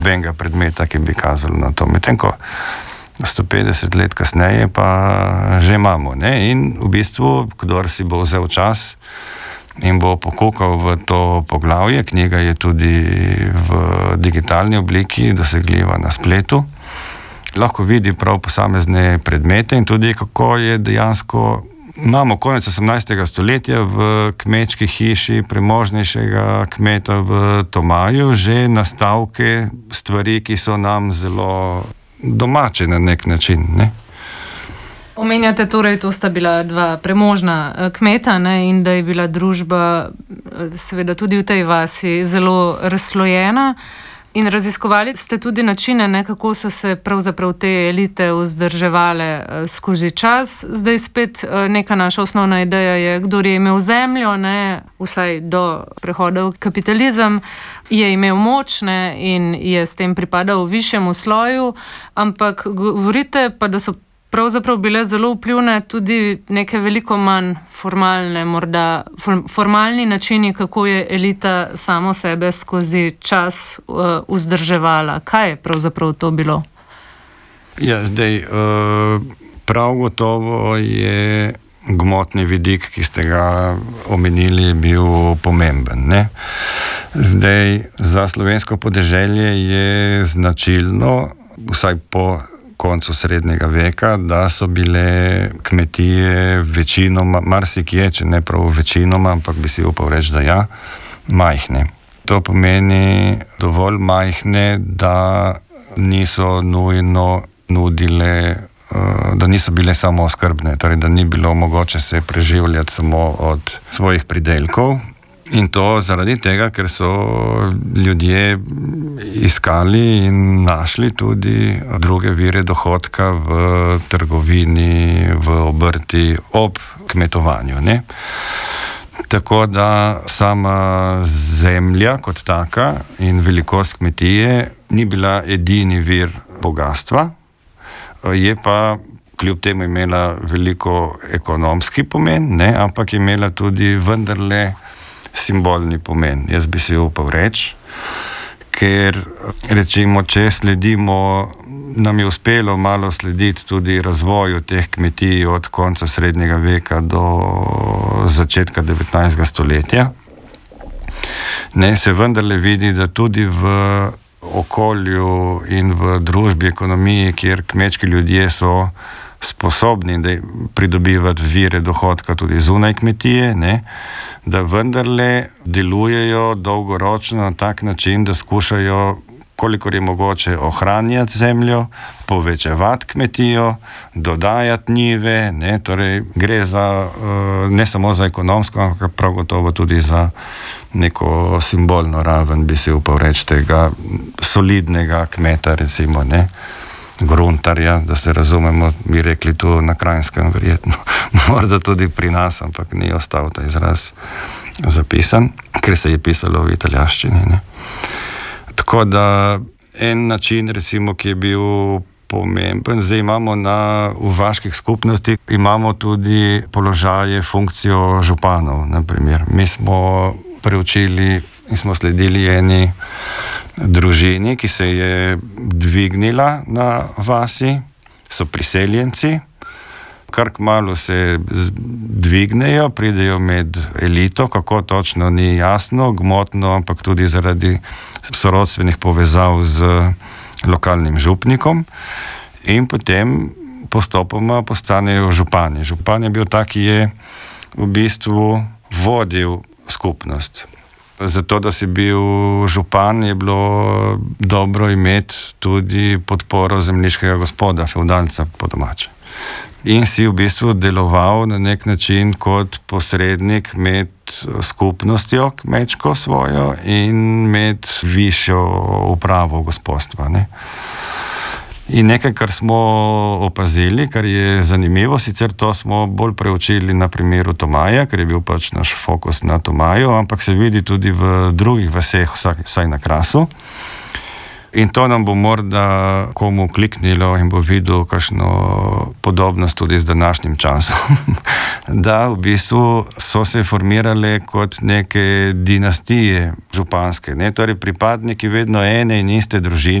benga predmeta, ki bi kazalo na to. Medtem ko 150 let kasneje pa že imamo. Ne? In v bistvu, kdor si bo vzel čas in bo pokukal v to poglavje, knjiga je tudi v digitalni obliki, dosegljiva na spletu, lahko vidi prav posamezne predmete in tudi kako je dejansko. Imamo konec 18. stoletja v kmečki hiši premožnejšega kmeta v Tomaju že nastavke stvari, ki so nam zelo domače na nek način. Ne? Omenjate torej, to sta bila dva premožna kmeta, ne, in da je bila družba seveda tudi v tej vasi zelo razslojena. In raziskovali ste tudi načine, ne, kako so se pravzaprav te elite vzdrževale skozi čas. Zdaj spet neka naša osnovna ideja je, kdor je imel zemljo, ne, vsaj do prehoda v kapitalizem, je imel moč, ne, in je s tem pripadal višjemu sloju, ampak govorite pa, da so pravzaprav bile zelo vplivne tudi neke veliko manj formalne, morda formalni načini, kako je elita samo sebe skozi čas vzdrževala. Kaj je pravzaprav to bilo? Ja, zdaj, prav gotovo je gmotni vidik, ki ste ga omenili, bil pomemben. Ne? Zdaj, za slovensko podeželje je značilno, vsaj po koncu srednjega veka, da so bile kmetije večinoma, marsikje, če ne prav večinoma, ampak bi si upal reči, da ja, majhne. To pomeni dovolj majhne, da niso nujno nudile, da niso bile samo oskrbne, torej da ni bilo mogoče se preživljati samo od svojih pridelkov. In to zaradi tega, ker so ljudje iskali in našli tudi druge vire dohodka v trgovini, v obrti, ob kmetovanju. Ne? Tako da sama zemlja kot taka in velikost kmetije ni bila edini vir bogatstva, je pa kljub temu imela veliko ekonomski pomen, ne? Ampak je imela tudi vendarle simbolni pomen. Jaz bi si upal reči, ker rečimo, če sledimo, nam je uspelo malo slediti tudi razvoju teh kmetij od konca srednjega veka do začetka 19. stoletja. Ne, se vendarle vidi, da tudi v okolju in v družbi, ekonomiji, kjer kmečki ljudje so sposobni pridobivati vire dohodka tudi zunaj kmetije, ne, da vendarle delujejo dolgoročno na tak način, da skušajo, kolikor je mogoče, ohranjati zemljo, povečevati kmetijo, dodajati njive, ne, torej gre za, ne samo za ekonomsko, ampak prav gotovo tudi za neko simbolno raven, bi si upal reči, tega solidnega kmeta, recimo, ne, gruntarja, da se razumemo, bi rekli tu na Kranjskem verjetno, morda tudi pri nas, ampak ni ostal ta izraz zapisan, ker se je pisalo v italijanščini. Ne. Tako da en način, recimo, ki je bil pomemben, zdaj imamo v vaških skupnostih, imamo tudi položaje, funkcijo županov, na primer. Mi smo preučili in smo sledili eni družini, ki se je dvignila na vasi, so priseljenci, kar kmalu se dvignejo, pridejo med elito, kako točno ni jasno, gmotno, ampak tudi zaradi sorodstvenih povezav z lokalnim župnikom in potem postopoma postanejo župani. Župan je bil tak, ki je v bistvu vodil skupnost. Zato, da si bil župan, je bilo dobro imeti tudi podporo zemljiškega gospoda, fevdalca po domače. In si v bistvu deloval na nek način kot posrednik med skupnostjo kmečko svojo in med višjo upravo gospodstva. Ne? In nekaj, kar smo opazili, kar je zanimivo, sicer to smo bolj preučili na primeru Tomaja, ker je bil pač naš fokus na Tomaju, ampak se vidi tudi v drugih vaseh, vsaj na Krasu, In to nam bo morda komu kliknilo in bo videl kakšno podobnost tudi z današnjim časom. Da v bistvu so se formirale kot neke dinastije županske, ne, torej pripadniki vedno ene in iste družine.